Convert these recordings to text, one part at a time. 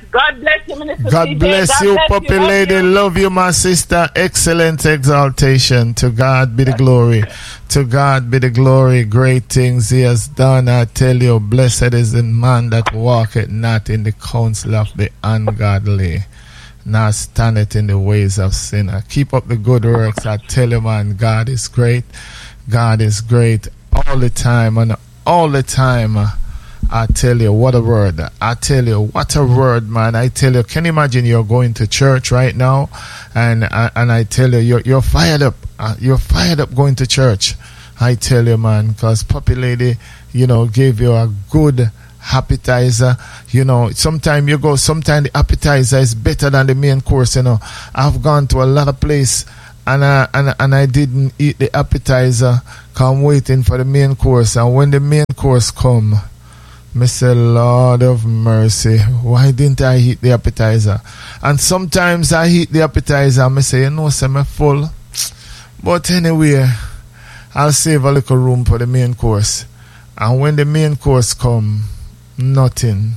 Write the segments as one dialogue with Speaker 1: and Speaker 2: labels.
Speaker 1: God bless you, Minister
Speaker 2: God
Speaker 1: CJ.
Speaker 2: bless you, puppy lady. Love you, my sister. Excellent exaltation. To God be the glory. To God be the glory. Great things he has done. I tell you, blessed is the man that walketh not in the counsel of the ungodly, nor standeth in the ways of sinner. Keep up the good works. I tell you, man, God is great. God is great all the time, and all the time. I tell you, what a word. I tell you, what a word, man. I tell you, can you imagine you're going to church right now, and I tell you, you're fired up. You're fired up going to church. I tell you, man, because puppy lady, gave you a good appetizer. Sometimes the appetizer is better than the main course. I've gone to a lot of places, and I didn't eat the appetizer. I'm waiting for the main course, and when the main course come, I say, Lord of mercy, why didn't I eat the appetizer? And sometimes I eat the appetizer and I say, I'm full. But anyway, I'll save a little room for the main course. And when the main course come, nothing.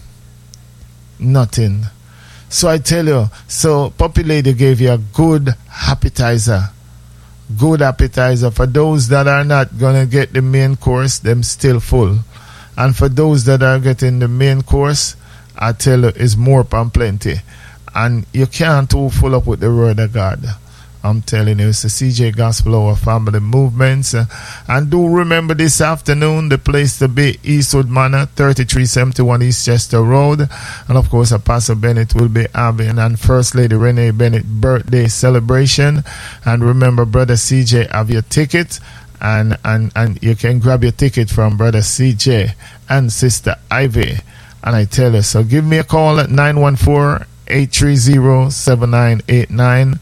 Speaker 2: So I tell you, puppy lady gave you a good appetizer. Good appetizer. For those that are not going to get the main course, them still full. And for those that are getting the main course, I tell you, it's more than plenty. And you can't too full up with the word of God. I'm telling you, it's the CJ Gospel Hour Family Movements. And do remember this afternoon, the place to be, Eastwood Manor, 3371 East Chester Road. And of course, Apostle Bennett will be having and First Lady Renee Bennett birthday celebration. And remember, Brother CJ have your ticket. And you can grab your ticket from Brother CJ and Sister Ivy. And I tell you, so give me a call at 914-830-7989.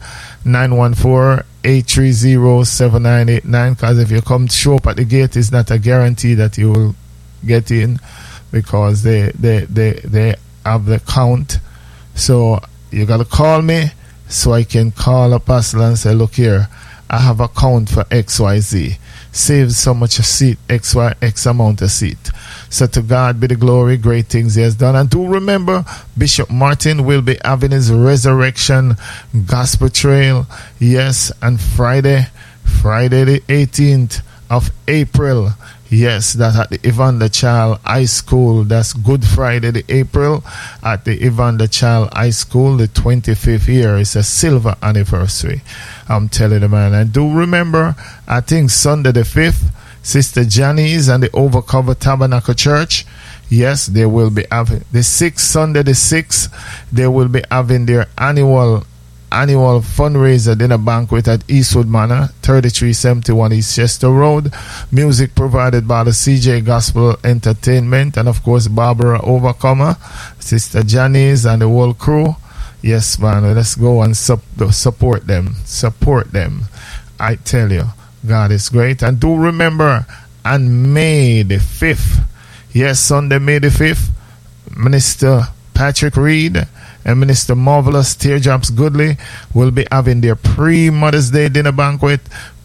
Speaker 2: 914-830-7989. Because if you come show up at the gate, it's not a guarantee that you will get in, because they have the count. So you got to call me so I can call Apostle and say, look here, I have a count for XYZ. Save so much a seat, X amount of seat. So to God be the glory, great things he has done. And do remember, Bishop Martin will be having his resurrection gospel trail. Yes, and Friday the 18th of April. Yes, that's at the Evander Child High School. That's Good Friday, the April, at the Evander Child High School, the 25th year. It's a silver anniversary. I'm telling you, man. And do remember, I think Sunday the 5th, Sister Janice and the Overcover Tabernacle Church, yes, they will be having the 6th, Sunday the 6th, they will be having their annual fundraiser dinner banquet at Eastwood Manor, 3371 East Chester Road. Music provided by the CJ Gospel Entertainment, and of course Barbara Overcomer, Sister Janice and the whole crew. Yes, man, let's go and support them. I tell you, God is great. And do remember, on May the 5th, yes, Sunday, May the 5th, Minister Patrick Reed and Minister Marvelous Teardrops Goodley will be having their pre-Mother's Day dinner banquet.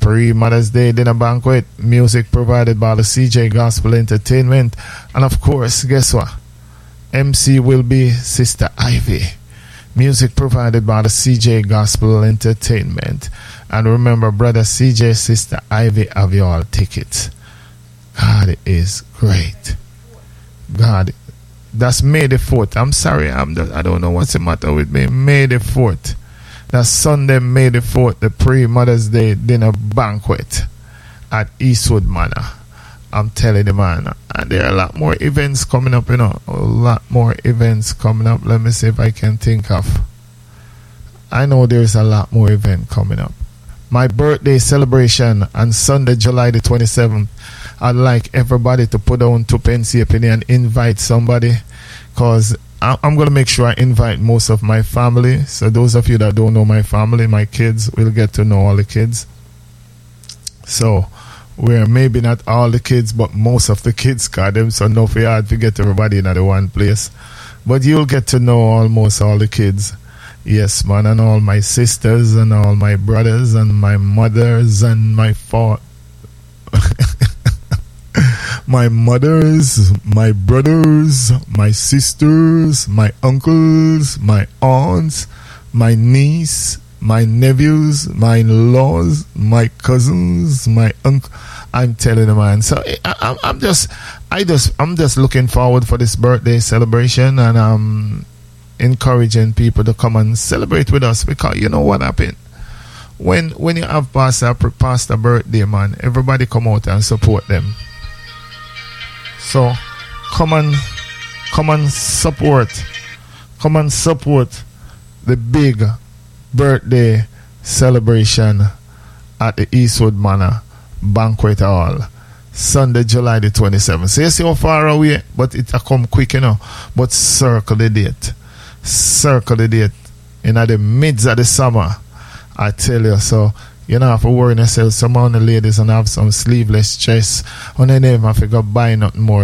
Speaker 2: Music provided by the CJ Gospel Entertainment. And of course, guess what? MC will be Sister Ivy. Music provided by the CJ Gospel Entertainment. And remember, Brother CJ, Sister Ivy have your tickets. God is great. God, that's May the 4th. I'm sorry, I don't know what's the matter with me. May the 4th. That's Sunday, May the 4th, the pre-Mother's Day dinner banquet at Eastwood Manor. I'm telling you, man. And there are a lot more events coming up, A lot more events coming up. Let me see if I can think of. I know there's a lot more event coming up. My birthday celebration on Sunday, July the 27th. I'd like everybody to put down 2 pence penny and invite somebody, because I'm going to make sure I invite most of my family. So those of you that don't know my family, my kids, will get to know all the kids. So we're maybe not all the kids, but most of the kids got them. So no fear, I'd forget everybody in the one place. But you'll get to know almost all the kids. Yes, man, and all my sisters and all my brothers and my mothers and my my mothers, my brothers, my sisters, my uncles, my aunts, my niece, my nephews, my in-laws, my cousins, my uncle. I'm telling you, man. So I'm just looking forward for this birthday celebration, and encouraging people to come and celebrate with us, because you know what happened when you have pastor birthday, man. Everybody come out and support them. So come and support the big birthday celebration at the Eastwood Manor Banquet Hall, Sunday, July the 27th. So you see how far away, but it come quick, you know. But circle the date in the midst of the summer, I tell you. So you know, have to worry yourself. Some of the ladies and have some sleeveless dress on their name. I forgot buy nothing more.